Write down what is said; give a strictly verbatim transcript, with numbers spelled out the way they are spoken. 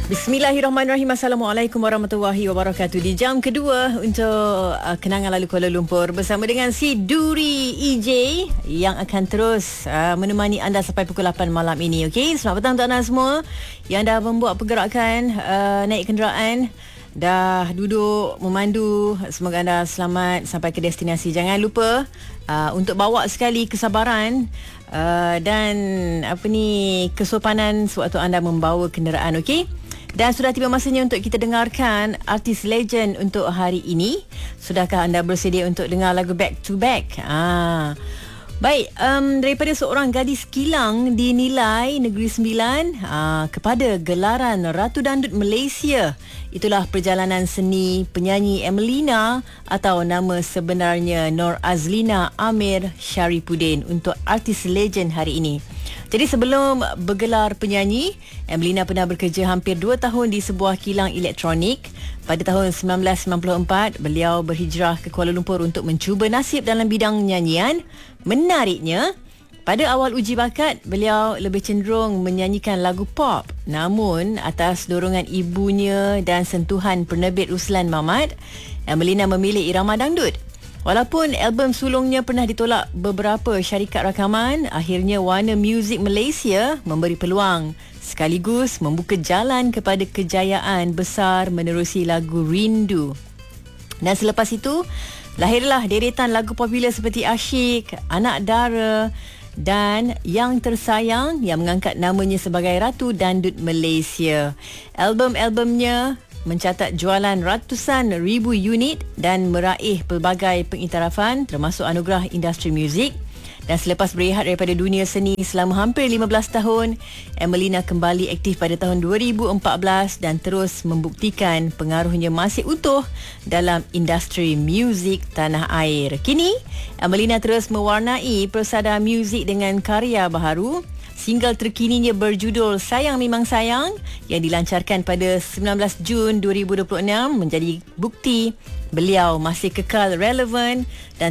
Bismillahirrahmanirrahim. Assalamualaikum warahmatullahi wabarakatuh. Di jam kedua untuk uh, Kenangan Lalu Kuala Lumpur bersama dengan si Duri E J yang akan terus uh, menemani anda sampai pukul lapan malam ini. Okey, selamat petang untuk anda semua yang dah membuat pergerakan uh, naik kenderaan, dah duduk memandu. Semoga anda selamat sampai ke destinasi. Jangan lupa uh, untuk bawa sekali kesabaran uh, dan apa ni kesopanan sewaktu anda membawa kenderaan. Okey. Dan sudah tiba masanya untuk kita dengarkan artis legend untuk hari ini. Sudahkah anda bersedia untuk dengar lagu Back to Back? Ah. Baik, um, daripada seorang gadis kilang dinilai Negeri Sembilan uh, kepada gelaran Ratu Dandut Malaysia. Itulah perjalanan seni penyanyi Emelina atau nama sebenarnya Nur Azlina Amir Sharipuddin untuk artis legend hari ini. Jadi sebelum bergelar penyanyi, Emelina pernah bekerja hampir dua tahun di sebuah kilang elektronik. Pada tahun sembilan belas sembilan puluh empat, beliau berhijrah ke Kuala Lumpur untuk mencuba nasib dalam bidang nyanyian. Menariknya, pada awal uji bakat, beliau lebih cenderung menyanyikan lagu pop. Namun, atas dorongan ibunya dan sentuhan penerbit Ruslan Mamat, Emelina memilih irama dangdut. Walaupun album sulungnya pernah ditolak beberapa syarikat rakaman, akhirnya Warner Music Malaysia memberi peluang sekaligus membuka jalan kepada kejayaan besar menerusi lagu Rindu. Dan selepas itu, lahirlah deretan lagu popular seperti Asyik, Anak Dara dan Yang Tersayang yang mengangkat namanya sebagai Ratu Dandut Malaysia. Album-albumnya mencatat jualan ratusan ribu unit dan meraih pelbagai pengiktirafan termasuk anugerah industri muzik. Dan selepas berehat daripada dunia seni selama hampir lima belas tahun, Emelina kembali aktif pada tahun dua ribu empat belas dan terus membuktikan pengaruhnya masih utuh dalam industri muzik tanah air. Kini, Emelina terus mewarnai persada muzik dengan karya baharu. Single terkininya berjudul Sayang Memang Sayang yang dilancarkan pada sembilan belas Jun dua ribu dua puluh enam menjadi bukti beliau masih kekal relevan dan